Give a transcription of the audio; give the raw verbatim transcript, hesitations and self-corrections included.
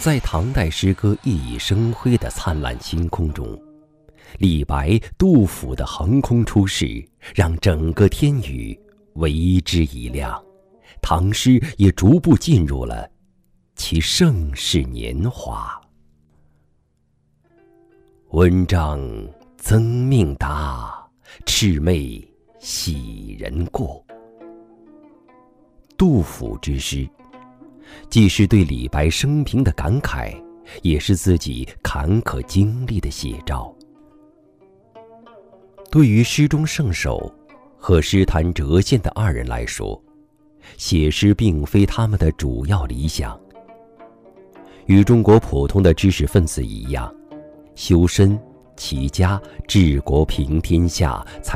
在唐代诗歌熠熠生辉的灿烂星空中，李白、杜甫的横空出世，让整个天宇为之一亮，唐诗也逐步进入了其盛世年华。文章增命达，魑魅喜人过。杜甫之诗，既是对李白生平的感慨，也是自己坎坷经历的写照。对于诗中圣手和诗坛谪仙的二人来说，写诗并非他们的主要理想。与中国普通的知识分子一样，修身、齐家、治国、平天下才